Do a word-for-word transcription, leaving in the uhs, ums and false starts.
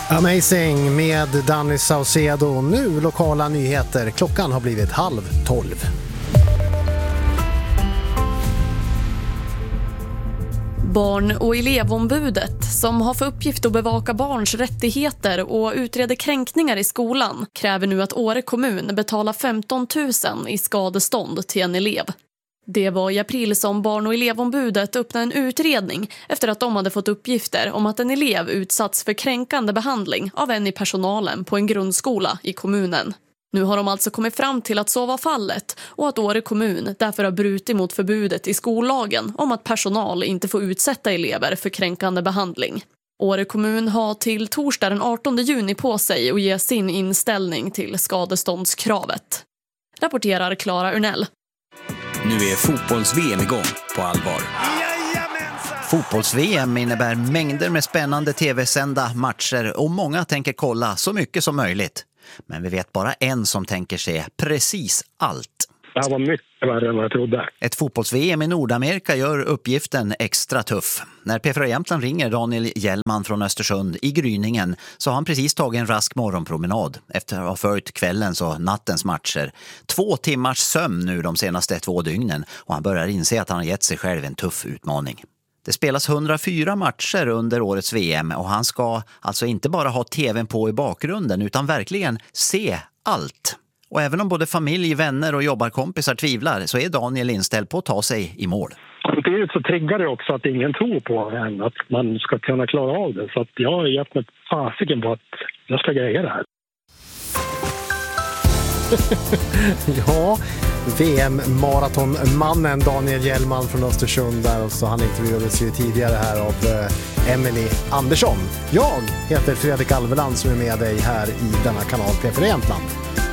Amazing med Danny Saucedo. Nu lokala nyheter. Klockan har blivit halv tolv. Barn- och elevombudet, som har för uppgift att bevaka barns rättigheter och utreda kränkningar i skolan, kräver nu att Åre kommun betalar femton tusen i skadestånd till en elev. Det var i april som barn- och elevombudet öppnade en utredning efter att de hade fått uppgifter om att en elev utsatts för kränkande behandling av en i personalen på en grundskola i kommunen. Nu har de alltså kommit fram till att så var fallet och att Åre kommun därför har brutit mot förbudet i skollagen om att personal inte får utsätta elever för kränkande behandling. Åre kommun har till torsdag den artonde juni på sig att ge sin inställning till skadeståndskravet. Rapporterar Clara Urnell. Nu är fotbolls-V M igång på allvar. Fotbolls-V M innebär mängder med spännande tv-sända matcher och många tänker kolla så mycket som möjligt. Men vi vet bara en som tänker se precis allt. Det här var mycket värre än vad jag trodde. Ett fotbolls-V M i Nordamerika gör uppgiften extra tuff. När P fyra Jämtland ringer Daniel Hjelman från Östersund i gryningen så har han precis tagit en rask morgonpromenad efter att ha följt kvällens och nattens matcher. Två timmars sömn nu de senaste två dygnen och han börjar inse att han har gett sig själv en tuff utmaning. Det spelas hundrafyra matcher under årets V M och han ska alltså inte bara ha tvn på i bakgrunden utan verkligen se allt. Och även om både familj, vänner och jobbarkompisar tvivlar så är Daniel inställd på att ta sig i mål. Samtidigt så triggar det också att ingen tror på en, att man ska kunna klara av det. Så att jag har gett mig fasiken på att jag ska greja det här. Ja, V M-maratonmannen Daniel Hjelman från Östersund där, och så han intervjuades ju tidigare här av eh, Emily Andersson. Jag heter Fredrik Alveland som är med dig här i denna kanal P fyra Jämtland.